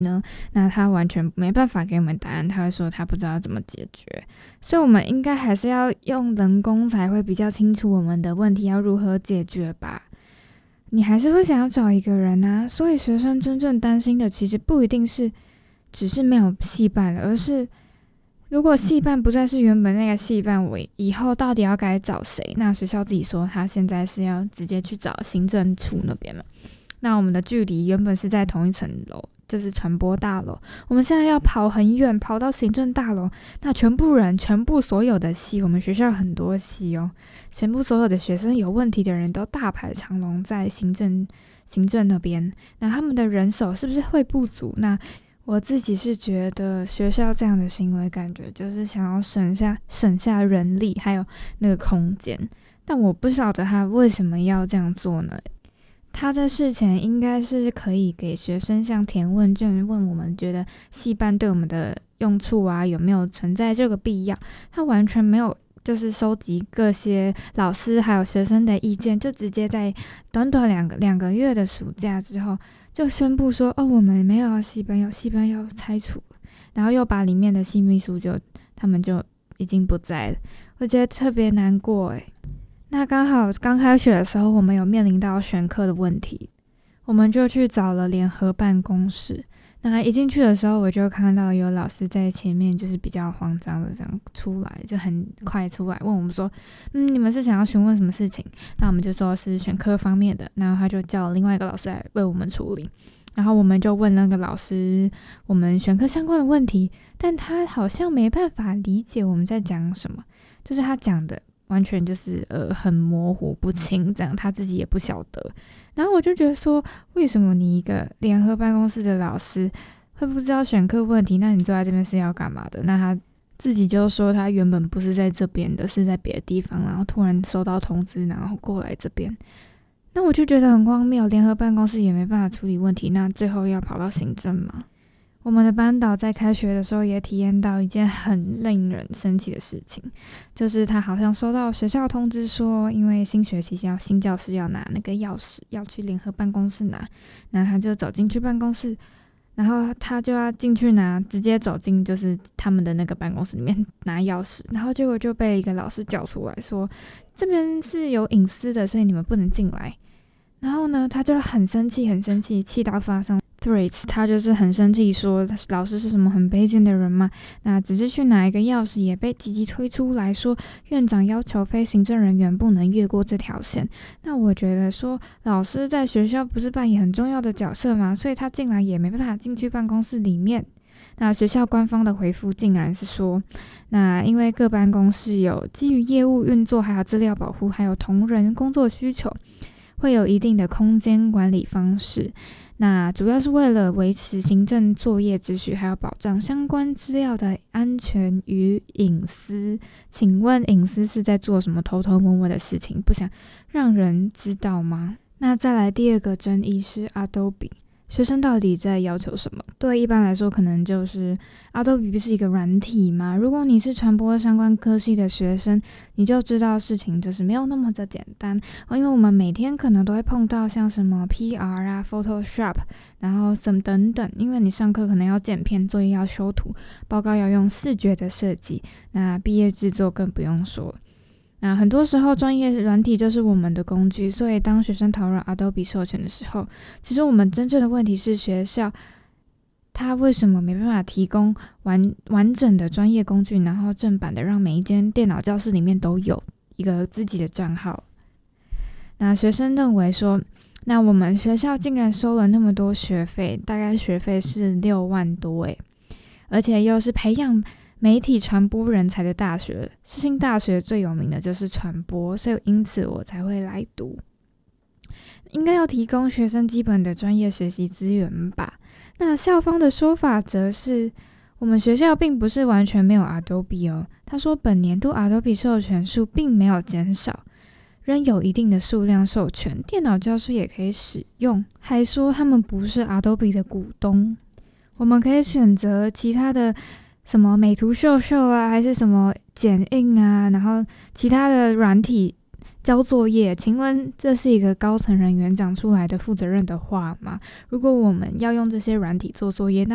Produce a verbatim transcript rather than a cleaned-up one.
呢？那他完全没办法给我们答案，他会说他不知道怎么解决。所以我们应该还是要用人工才会比较清楚我们的问题要如何解决吧。你还是会想要找一个人啊，所以学生真正担心的其实不一定是只是没有系办了，而是如果系办不再是原本那个系办，我以后到底要该找谁？那学校自己说他现在是要直接去找行政处那边了。那我们的距离原本是在同一层楼，就是传播大楼，我们现在要跑很远，跑到行政大楼。那全部人，全部所有的系，我们学校很多系哦，全部所有的学生有问题的人都大排长龙在行政行政那边。那他们的人手是不是会不足？那我自己是觉得学校这样的行为感觉就是想要省下省下人力还有那个空间，但我不晓得他为什么要这样做呢？他在事前应该是可以给学生像填问卷，问我们觉得系办对我们的用处啊有没有存在这个必要，他完全没有就是收集各些老师还有学生的意见，就直接在短短两个两个月的暑假之后就宣布说，哦，我们没有要系办，有系办要拆除，然后又把里面的系秘书就他们就已经不在了，我觉得特别难过诶。那刚好刚开学的时候，我们有面临到选课的问题，我们就去找了联合办公室。那一进去的时候，我就看到有老师在前面，就是比较慌张的这样出来，就很快出来问我们说，嗯，你们是想要询问什么事情？那我们就说是选课方面的，然后他就叫另外一个老师来为我们处理。然后我们就问那个老师我们选课相关的问题，但他好像没办法理解我们在讲什么，就是他讲的完全就是呃很模糊不清，这样他自己也不晓得。然后我就觉得说，为什么你一个联合办公室的老师会不知道选课问题？那你坐在这边是要干嘛的？那他自己就说他原本不是在这边的，是在别的地方，然后突然收到通知，然后过来这边。那我就觉得很荒谬，联合办公室也没办法处理问题，那最后要跑到行政吗？我们的班导在开学的时候也体验到一件很令人生气的事情，就是他好像收到学校通知说，因为新学期要新教室要拿那个钥匙，要去联合办公室拿，然后他就走进去办公室，然后他就要进去拿，直接走进就是他们的那个办公室里面拿钥匙，然后结果就被一个老师叫出来说，这边是有隐私的，所以你们不能进来。然后呢，他就很生气，很生气，气到发上threats， 他就是很生气说老师是什么很卑贱的人嘛，那只是去拿一个钥匙也被积极推出来说院长要求非行政人员不能越过这条线。那我觉得说老师在学校不是扮演很重要的角色嘛，所以他进来也没办法进去办公室里面。那学校官方的回复竟然是说，那因为各办公室有基于业务运作还有资料保护还有同仁工作需求，会有一定的空间管理方式，那主要是为了维持行政作业秩序，还有保障相关资料的安全与隐私。请问隐私是在做什么偷偷摸摸的事情，不想让人知道吗？那再来第二个争议是 Adobe，学生到底在要求什么？对一般来说可能就是 Adobe 不是一个软体嘛，如果你是传播相关科系的学生，你就知道事情就是没有那么的简单，因为我们每天可能都会碰到像什么 P R 啊 Photoshop 然后什么等等，因为你上课可能要剪片，作业要修图，报告要用视觉的设计，那毕业制作更不用说了。那很多时候专业软体就是我们的工具，所以当学生讨论 Adobe 授权的时候，其实我们真正的问题是学校他为什么没办法提供完完整的专业工具，然后正版的让每一间电脑教室里面都有一个自己的账号。那学生认为说，那我们学校竟然收了那么多学费，大概学费是六万多诶，而且又是培养媒体传播人才的大学，世新大学最有名的就是传播，所以因此我才会来读。应该要提供学生基本的专业学习资源吧。那校方的说法则是，我们学校并不是完全没有 Adobe 哦。他说本年度 Adobe 授权数并没有减少，仍有一定的数量授权，电脑教室也可以使用，还说他们不是 Adobe 的股东，我们可以选择其他的什么美图秀秀啊，还是什么剪映啊，然后其他的软体交作业。请问这是一个高层人员讲出来的负责任的话吗？如果我们要用这些软体做作业，那